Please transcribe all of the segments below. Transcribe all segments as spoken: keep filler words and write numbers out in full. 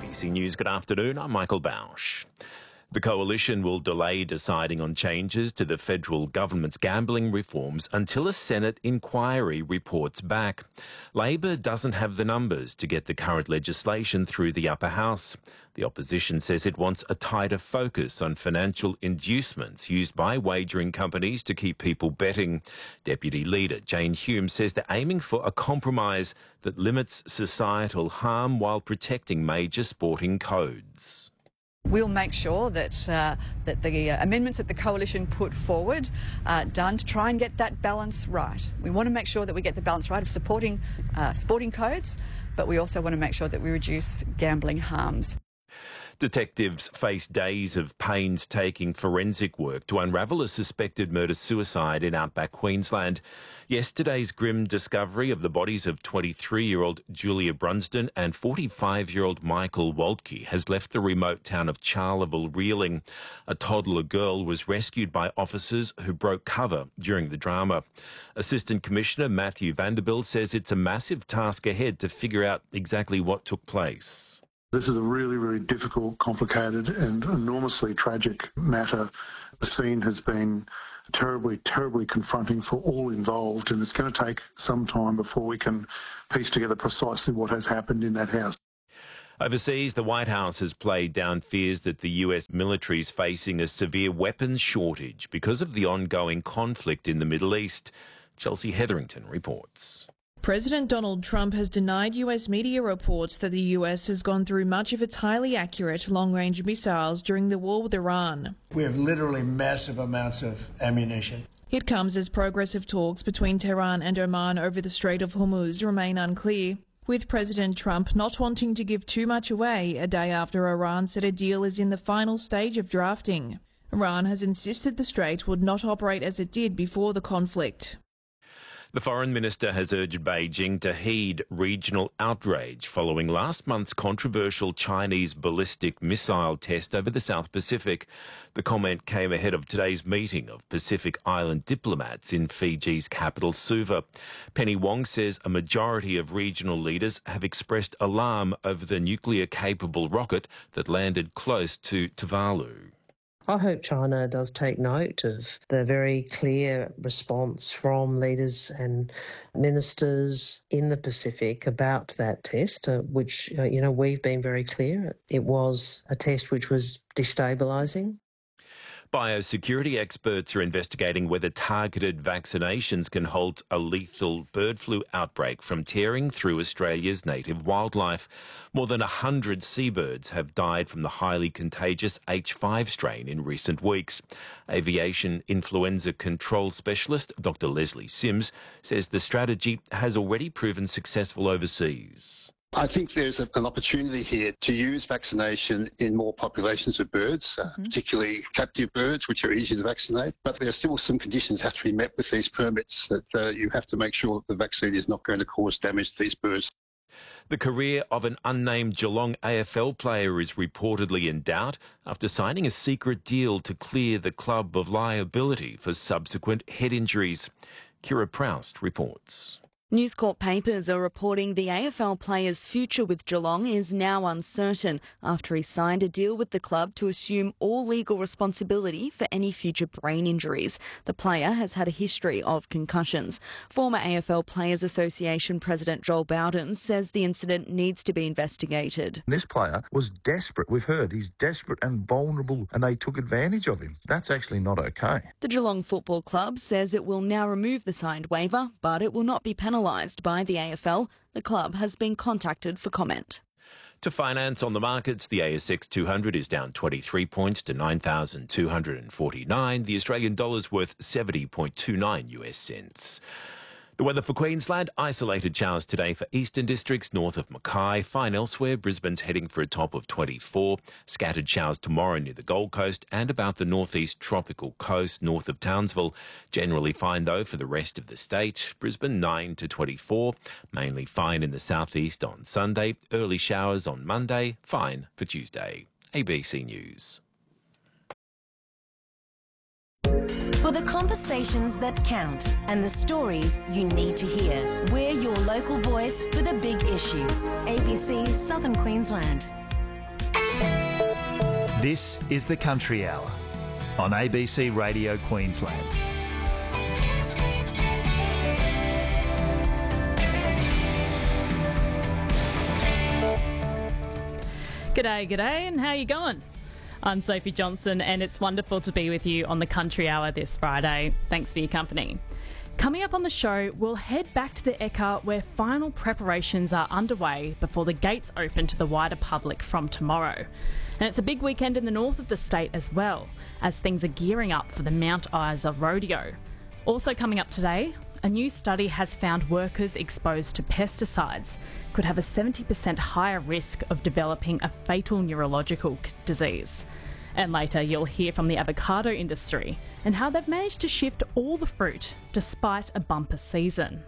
B C News, good afternoon. I'm Michael Bausch. The Coalition will delay deciding on changes to the federal government's gambling reforms until a Senate inquiry reports back. Labor doesn't have the numbers to get the current legislation through the upper house. The opposition says it wants a tighter focus on financial inducements used by wagering companies to keep people betting. Deputy Leader Jane Hume says they're aiming for a compromise that limits societal harm while protecting major sporting codes. We'll make sure that uh, that the uh, amendments that the Coalition put forward are done to try and get that balance right. We want to make sure that we get the balance right of supporting uh, sporting codes, but we also want to make sure that we reduce gambling harms. Detectives face days of painstaking forensic work to unravel a suspected murder-suicide in outback Queensland. Yesterday's grim discovery of the bodies of twenty-three-year-old Julia Brunsdon and forty-five-year-old Michael Waltke has left the remote town of Charleville reeling. A toddler girl was rescued by officers who broke cover during the drama. Assistant Commissioner Matthew Vanderbilt says it's a massive task ahead to figure out exactly what took place. This is a really, really difficult, complicated and enormously tragic matter. The scene has been terribly, terribly confronting for all involved, and it's going to take some time before we can piece together precisely what has happened in that house. Overseas, the White House has played down fears that the U S military is facing a severe weapons shortage because of the ongoing conflict in the Middle East. Chelsea Hetherington reports. President Donald Trump has denied U S media reports that the U S has gone through much of its highly accurate long-range missiles during the war with Iran. We have literally massive amounts of ammunition. It comes as progressive talks between Tehran and Oman over the Strait of Hormuz remain unclear, with President Trump not wanting to give too much away a day after Iran said a deal is in the final stage of drafting. Iran has insisted the strait would not operate as it did before the conflict. The Foreign Minister has urged Beijing to heed regional outrage following last month's controversial Chinese ballistic missile test over the South Pacific. The comment came ahead of today's meeting of Pacific Island diplomats in Fiji's capital, Suva. Penny Wong says a majority of regional leaders have expressed alarm over the nuclear-capable rocket that landed close to Tuvalu. I hope China does take note of the very clear response from leaders and ministers in the Pacific about that test, uh, which, uh, you know, we've been very clear. It was a test which was destabilising. Biosecurity experts are investigating whether targeted vaccinations can halt a lethal bird flu outbreak from tearing through Australia's native wildlife. More than one hundred seabirds have died from the highly contagious H five strain in recent weeks. Aviation influenza control specialist Doctor Leslie Sims says the strategy has already proven successful overseas. I think there's a, an opportunity here to use vaccination in more populations of birds, uh, mm-hmm. particularly captive birds, which are easy to vaccinate. But there are still some conditions that have to be met with these permits, that uh, you have to make sure that the vaccine is not going to cause damage to these birds. The career of an unnamed Geelong A F L player is reportedly in doubt after signing a secret deal to clear the club of liability for subsequent head injuries. Kira Proust reports. News Corp papers are reporting the A F L player's future with Geelong is now uncertain after he signed a deal with the club to assume all legal responsibility for any future brain injuries. The player has had a history of concussions. Former A F L Players Association President Joel Bowden says the incident needs to be investigated. This player was desperate. We've heard he's desperate and vulnerable, and they took advantage of him. That's actually not okay. The Geelong Football Club says it will now remove the signed waiver, but it will not be penalised by the A F L. The club has been contacted for comment. To finance on the markets, the A S X two hundred is down twenty-three points to nine thousand two hundred forty-nine. The Australian dollar's worth seventy point two nine U S cents. The weather for Queensland, isolated showers today for eastern districts north of Mackay. Fine elsewhere, Brisbane's heading for a top of twenty-four. Scattered showers tomorrow near the Gold Coast and about the northeast tropical coast north of Townsville. Generally fine though for the rest of the state. Brisbane nine to twenty-four. Mainly fine in the southeast on Sunday. Early showers on Monday. Fine for Tuesday. A B C News. For the conversations that count and the stories you need to hear, we're your local voice for the big issues. A B C Southern Queensland. This is the Country Hour on A B C Radio Queensland. G'day, g'day, and how you going? I'm Sophie Johnson, and it's wonderful to be with you on the Country Hour this Friday. Thanks for your company. Coming up on the show, we'll head back to the Ekka where final preparations are underway before the gates open to the wider public from tomorrow. And it's a big weekend in the north of the state as well, as things are gearing up for the Mount Isa Rodeo. Also coming up today, a new study has found workers exposed to pesticides could have a seventy percent higher risk of developing a fatal neurological disease. And later you'll hear from the avocado industry and how they've managed to shift all the fruit despite a bumper season.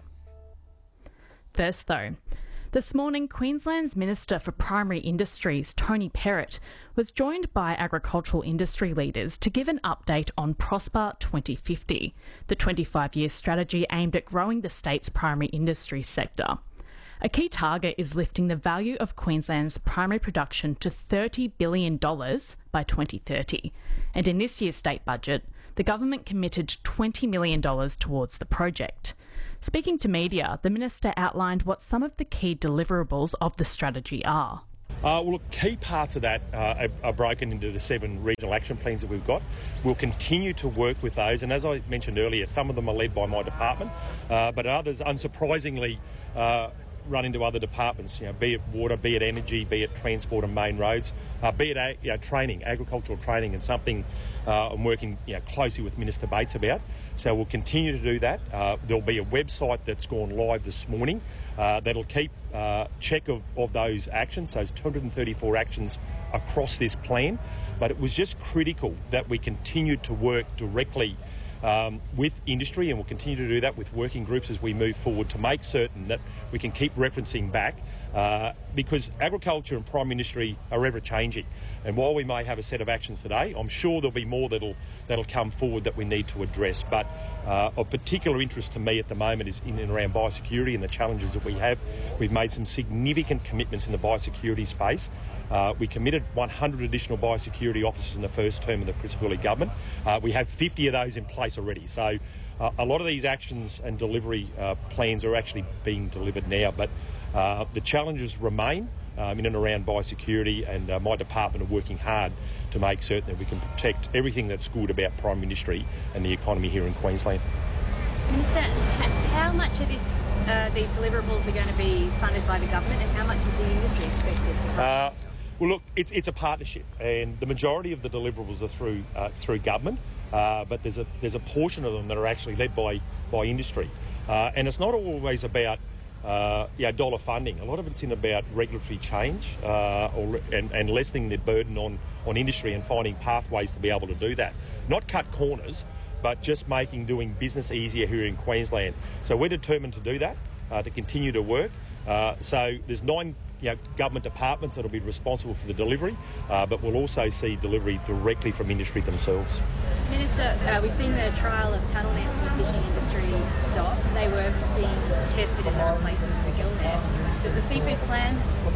First though, this morning Queensland's Minister for Primary Industries, Tony Perrott, was joined by agricultural industry leaders to give an update on Prosper twenty fifty, the twenty-five-year strategy aimed at growing the state's primary industry sector. A key target is lifting the value of Queensland's primary production to thirty billion dollars by twenty thirty. And in this year's state budget, the government committed twenty million dollars towards the project. Speaking to media, the Minister outlined what some of the key deliverables of the strategy are. Uh, well, look, key parts of that uh, are, are broken into the seven regional action plans that we've got. We'll continue to work with those, and as I mentioned earlier, some of them are led by my department, uh, but others, unsurprisingly, uh, run into other departments, you know, be it water, be it energy, be it transport and main roads, uh, be it you know, training, agricultural training, and something uh, I'm working you know, closely with Minister Bates about. So we'll continue to do that. Uh, there'll be a website that's gone live this morning uh, that'll keep uh, check of, of those actions, those two hundred thirty-four actions across this plan. But it was just critical that we continued to work directly Um, with industry, and we'll continue to do that with working groups as we move forward to make certain that we can keep referencing back uh, because agriculture and prime industry are ever changing, and while we may have a set of actions today, I'm sure there'll be more that'll that'll come forward that we need to address. But uh, of particular interest to me at the moment is in and around biosecurity and the challenges that we have. We've made some significant commitments in the biosecurity space. Uh, we committed one hundred additional biosecurity officers in the first term of the Chris Hurley government. Uh, we have fifty of those in place already. So uh, a lot of these actions and delivery uh, plans are actually being delivered now, but uh, the challenges remain um, in and around biosecurity, and uh, my department are working hard to make certain that we can protect everything that's good about prime industry and the economy here in Queensland. Minister, how much of this, uh, these deliverables are going to be funded by the government, and how much is the industry expected to fund? Uh, well, look, it's it's a partnership, and the majority of the deliverables are through uh, through government, uh, but there's a there's a portion of them that are actually led by by industry, uh, and it's not always about uh, yeah dollar funding. A lot of it's in about regulatory change uh, or and, and lessening the burden on on industry and finding pathways to be able to do that. Not cut corners, but just making doing business easier here in Queensland. So we're determined to do that, uh, to continue to work. Uh, so there's nine you know, government departments that will be responsible for the delivery, uh, but we'll also see delivery directly from industry themselves. Minister, uh, we've seen the trial of tunnel nets in the fishing industry stop. They were being tested as a replacement for gill nets. Does the seafood plan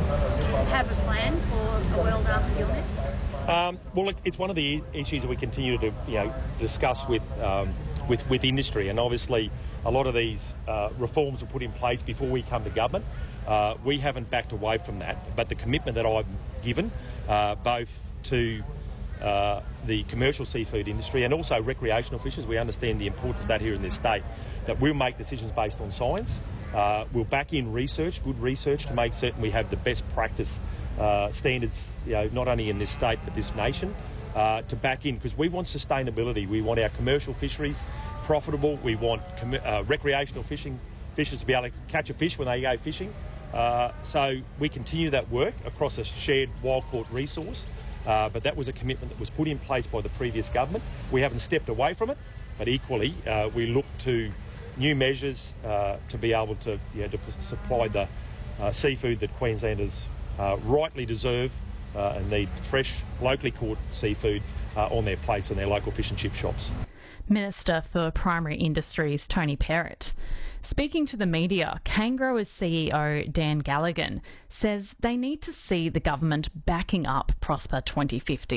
have a plan for a world after gill nets? Um, well, look, it's one of the issues that we continue to you know, discuss with, um, with with industry, and obviously a lot of these uh, reforms were put in place before we come to government. Uh, we haven't backed away from that, but the commitment that I've given uh, both to uh, the commercial seafood industry and also recreational fishers, we understand the importance of that here in this state, that we'll make decisions based on science. Uh, we'll back in research, good research, to make certain we have the best practice uh, standards, you know, not only in this state but this nation, uh, to back in, because we want sustainability. We want our commercial fisheries profitable. We want com- uh, recreational fishing fishers to be able to catch a fish when they go fishing. Uh, so we continue that work across a shared wild caught resource, uh, but that was a commitment that was put in place by the previous government. We haven't stepped away from it, but equally uh, we look to new measures uh, to be able to, you know, to supply the uh, seafood that Queenslanders uh, rightly deserve uh, and need fresh, locally caught seafood uh, on their plates in their local fish and chip shops. Minister for Primary Industries, Tony Perrott. Speaking to the media, Cane Growers C E O Dan Galligan says they need to see the government backing up Prosper twenty fifty.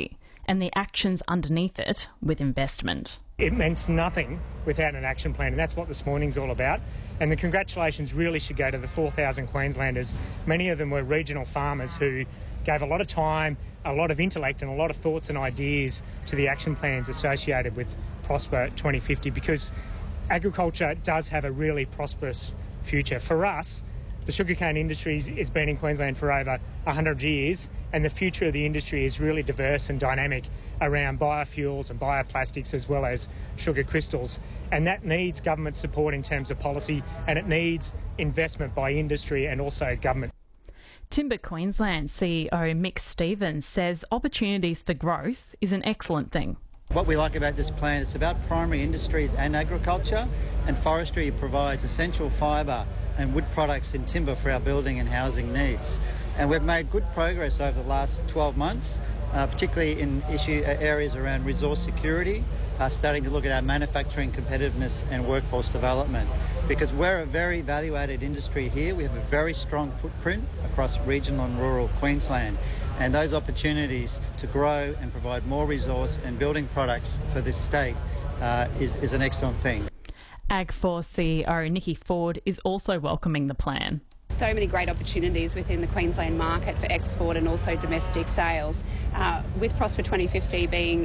and the actions underneath it with investment. It means nothing without an action plan, and that's what this morning's all about. And the congratulations really should go to the four thousand Queenslanders. Many of them were regional farmers who gave a lot of time, a lot of intellect and a lot of thoughts and ideas to the action plans associated with Prosper twenty fifty, because agriculture does have a really prosperous future. For us, the sugarcane industry has been in Queensland for over one hundred years, and the future of the industry is really diverse and dynamic around biofuels and bioplastics as well as sugar crystals. And that needs government support in terms of policy, and it needs investment by industry and also government. Timber Queensland C E O Mick Stevens says opportunities for growth is an excellent thing. What we like about this plan, it's about primary industries and agriculture, and forestry provides essential fibre and wood products in timber for our building and housing needs. And we've made good progress over the last twelve months, uh, particularly in issue uh, areas around resource security, uh, starting to look at our manufacturing competitiveness and workforce development. Because we're a very value-added industry here, we have a very strong footprint across regional and rural Queensland. And those opportunities to grow and provide more resource and building products for this state uh, is, is an excellent thing. AgForce C E O Nikki Ford is also welcoming the plan. So many great opportunities within the Queensland market for export and also domestic sales. Uh, with Prosper twenty fifty being